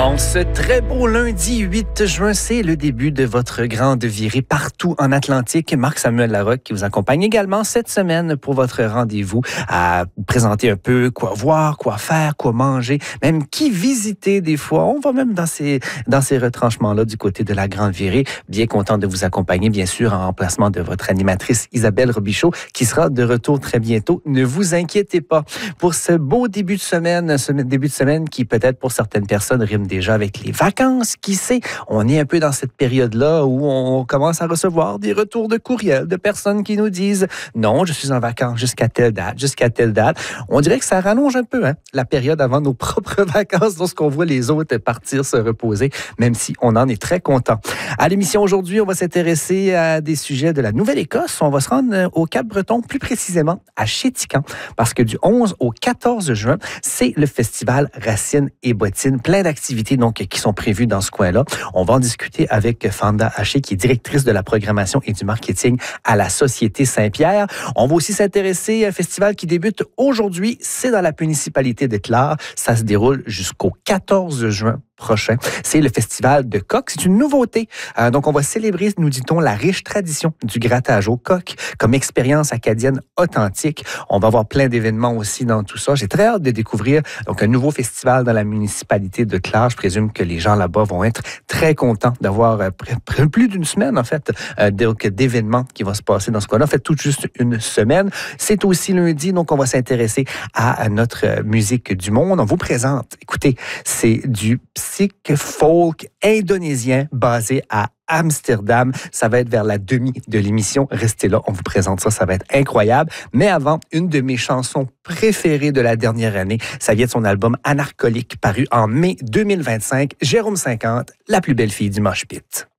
En ce très beau lundi 8 juin, c'est le début de votre grande virée partout en Atlantique. Marc-Samuel Larocque qui vous accompagne également cette semaine pour votre rendez-vous à vous présenter un peu quoi voir, quoi faire, quoi manger, même qui visiter des fois. On va même dans ces retranchements-là du côté de la grande virée. Bien content de vous accompagner, bien sûr, en remplacement de votre animatrice Isabelle Robichaud qui sera de retour très bientôt. Ne vous inquiétez pas. Pour ce beau début de semaine qui peut-être pour certaines personnes rime déjà avec les vacances, qui sait, on est un peu dans cette période-là où on commence à recevoir des retours de courriels de personnes qui nous disent « Non, je suis en vacances jusqu'à telle date. » On dirait que ça rallonge un peu la période avant nos propres vacances lorsqu'on voit les autres partir se reposer, même si on en est très content. À l'émission aujourd'hui, on va s'intéresser à des sujets de la Nouvelle-Écosse. On va se rendre au Cap-Breton, plus précisément à Chéticamp, parce que du 11 au 14 juin, c'est le festival Racines et Bottines. Plein d'activités donc, qui sont prévues dans ce coin-là. On va en discuter avec Fanda Haché, qui est directrice de la programmation et du marketing à la Société Saint-Pierre. On va aussi s'intéresser à un festival qui débute aujourd'hui. C'est dans la municipalité d'Éclars. Ça se déroule jusqu'au 14 juin prochain. C'est le festival de coq. C'est une nouveauté. Donc, on va célébrer, nous dit-on, la riche tradition du grattage au coq comme expérience acadienne authentique. On va avoir plein d'événements aussi dans tout ça. J'ai très hâte de découvrir donc un nouveau festival dans la municipalité de Clare. Je présume que les gens là-bas vont être très contents d'avoir plus d'une semaine, en fait, d'événements qui vont se passer dans ce coin-là. En fait, tout juste une semaine. C'est aussi lundi, donc on va s'intéresser à notre musique du monde. On vous présente, écoutez, c'est du psych folk indonésien basé à Amsterdam. Ça va être vers la demi de l'émission. Restez là, on vous présente ça, ça va être incroyable. Mais avant, une de mes chansons préférées de la dernière année, ça vient de son album Anarcholique, paru en mai 2025. Jérôme 50, la plus belle fille du mosh pit.